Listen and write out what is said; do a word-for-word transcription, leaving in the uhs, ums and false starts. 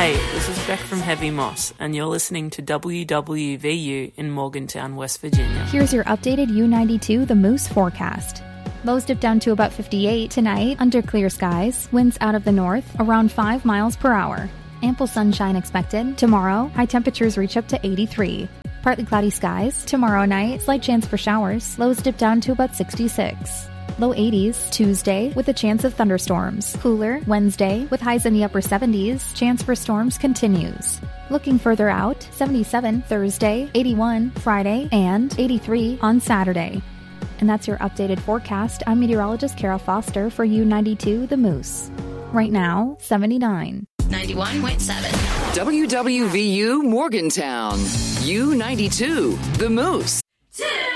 Hey, this is Beck from Heavy Moss, and you're listening to W W V U in Morgantown, West Virginia. Here's your updated U ninety-two The Moose forecast. Lows dip down to about fifty-eight tonight under clear skies. Winds out of the north around five miles per hour. Ample sunshine expected. Tomorrow, high temperatures reach up to eighty-three. Partly cloudy skies. Tomorrow night, slight chance for showers. Lows dip down to about sixty-six. Low eighties Tuesday with a chance of thunderstorms. Cooler Wednesday with highs in the upper seventies. Chance for storms continues. Looking further out, seventy-seven Thursday, eighty-one Friday, and eighty-three on Saturday. And that's your updated forecast. I'm meteorologist Kara Foster for U ninety-two The Moose. Right now, seventy-nine. ninety-one point seven. W W V U Morgantown. U ninety-two The Moose.